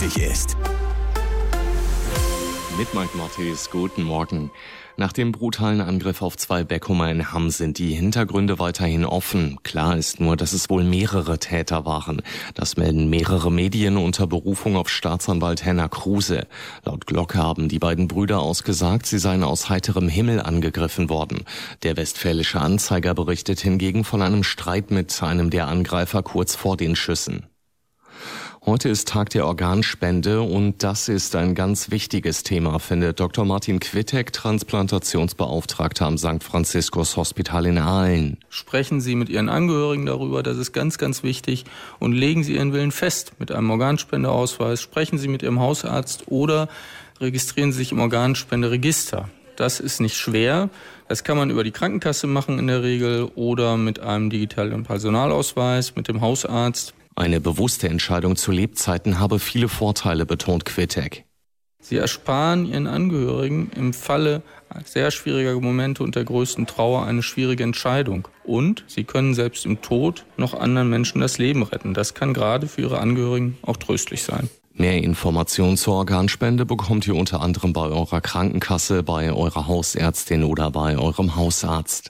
wichtig ist. Mit Mike Mortis, guten Morgen. Nach dem brutalen Angriff auf 2 Beckumer in Hamm sind die Hintergründe weiterhin offen. Klar ist nur, dass es wohl mehrere Täter waren. Das melden mehrere Medien unter Berufung auf Staatsanwalt Henner Kruse. Laut Glocke haben die beiden Brüder ausgesagt, sie seien aus heiterem Himmel angegriffen worden. Der Westfälische Anzeiger berichtet hingegen von einem Streit mit einem der Angreifer kurz vor den Schüssen. Heute ist Tag der Organspende und das ist ein ganz wichtiges Thema, findet Dr. Martin Quittek, Transplantationsbeauftragter am St. Franziskus Hospital in Aalen. Sprechen Sie mit Ihren Angehörigen darüber, das ist ganz, ganz wichtig, und legen Sie Ihren Willen fest mit einem Organspendeausweis. Sprechen Sie mit Ihrem Hausarzt oder registrieren Sie sich im Organspenderegister. Das ist nicht schwer. Das kann man über die Krankenkasse machen in der Regel oder mit einem digitalen Personalausweis, mit dem Hausarzt. Eine bewusste Entscheidung zu Lebzeiten habe viele Vorteile, betont Quittek. Sie ersparen Ihren Angehörigen im Falle sehr schwieriger Momente und der größten Trauer eine schwierige Entscheidung. Und Sie können selbst im Tod noch anderen Menschen das Leben retten. Das kann gerade für Ihre Angehörigen auch tröstlich sein. Mehr Informationen zur Organspende bekommt ihr unter anderem bei eurer Krankenkasse, bei eurer Hausärztin oder bei eurem Hausarzt.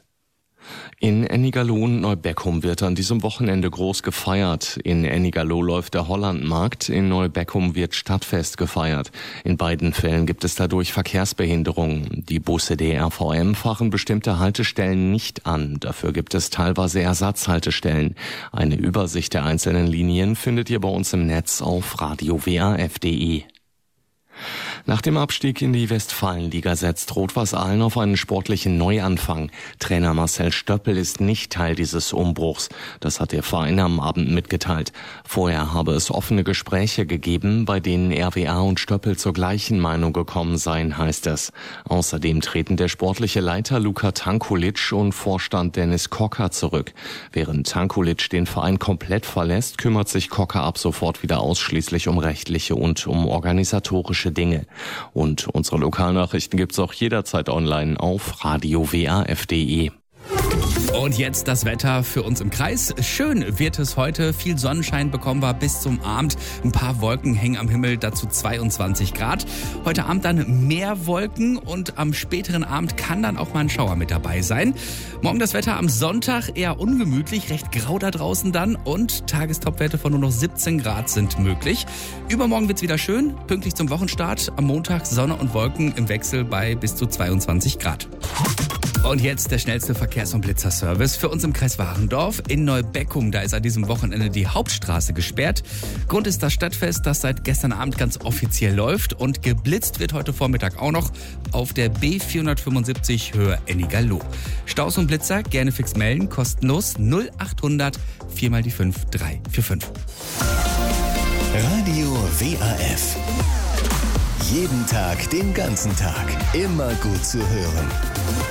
In Ennigerloh und Neubeckum wird an diesem Wochenende groß gefeiert. In Ennigerloh läuft der Hollandmarkt, in Neubeckum wird Stadtfest gefeiert. In beiden Fällen gibt es dadurch Verkehrsbehinderungen. Die Busse der RVM fahren bestimmte Haltestellen nicht an. Dafür gibt es teilweise Ersatzhaltestellen. Eine Übersicht der einzelnen Linien findet ihr bei uns im Netz auf radiowaf.de. Nach dem Abstieg in die Westfalenliga setzt Rot-Weiß Aalen auf einen sportlichen Neuanfang. Trainer Marcel Stöppel ist nicht Teil dieses Umbruchs. Das hat der Verein am Abend mitgeteilt. Vorher habe es offene Gespräche gegeben, bei denen RWA und Stöppel zur gleichen Meinung gekommen seien, heißt es. Außerdem treten der sportliche Leiter Luka Tankulic und Vorstand Dennis Kocker zurück. Während Tankulic den Verein komplett verlässt, kümmert sich Kocker ab sofort wieder ausschließlich um rechtliche und um organisatorische Dinge. Und unsere Lokalnachrichten gibt's auch jederzeit online auf radiowaf.de. Und jetzt das Wetter für uns im Kreis. Schön wird es heute. Viel Sonnenschein bekommen wir bis zum Abend. Ein paar Wolken hängen am Himmel, dazu 22 Grad. Heute Abend dann mehr Wolken und am späteren Abend kann dann auch mal ein Schauer mit dabei sein. Morgen das Wetter am Sonntag eher ungemütlich, recht grau da draußen dann und Tagestopwerte von nur noch 17 Grad sind möglich. Übermorgen wird's wieder schön, pünktlich zum Wochenstart. Am Montag Sonne und Wolken im Wechsel bei bis zu 22 Grad. Und jetzt der schnellste Verkehrs- und Blitzerservice für uns im Kreis Warendorf. In Neubeckum, da ist an diesem Wochenende die Hauptstraße gesperrt. Grund ist das Stadtfest, das seit gestern Abend ganz offiziell läuft. Und geblitzt wird heute Vormittag auch noch auf der B475 Höhe Ennigerloh. Staus und Blitzer gerne fix melden, kostenlos 0800 4 mal die 5 345. Radio WAF. Jeden Tag, den ganzen Tag. Immer gut zu hören.